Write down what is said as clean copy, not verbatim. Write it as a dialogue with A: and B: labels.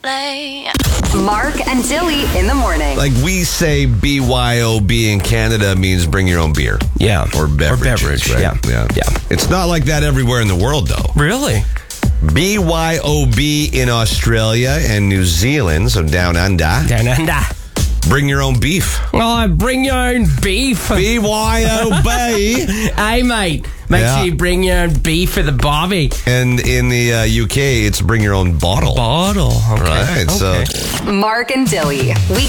A: Mark and Dilly in the morning.
B: Like we say BYOB in Canada means bring your own beer.
C: Yeah.
B: Or beverage. Right?
C: Yeah.
B: It's not like that everywhere in the world, though.
C: Really?
B: BYOB in Australia and New Zealand, so down under.
C: Down under.
B: Bring your own beef.
C: Oh, bring your own beef.
B: BYOB.
C: Hey, mate. Make sure you bring your own beef for the barbie.
B: And in the UK, it's bring your own bottle.
C: Bottle. Okay.
B: Right.
C: Okay.
B: So
A: Mark and Dilly.